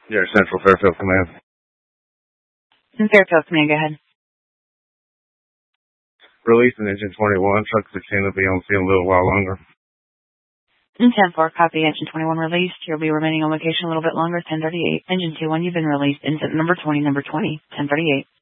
Yeah, Central Fairfield Command. In Fairfield Command, go ahead. Releasing Engine 21. Truck 16 will be on scene a little while longer. In 10-4, copy. Engine 21 released. You'll be remaining on location a little bit longer. 1038. Engine 21, you've been released. Incident number 20, 1038.